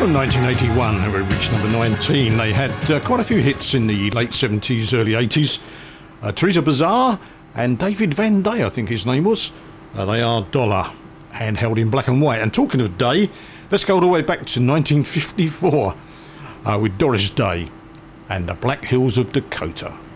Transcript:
From 1981, they reached number 19. They had quite a few hits in the late 70s, early 80s. Teresa Bazar and David Van Day, I think his name was. They are Dollar, handheld in black and white. And talking of Day, let's go all the way back to 1954 with Doris Day and the Black Hills of Dakota.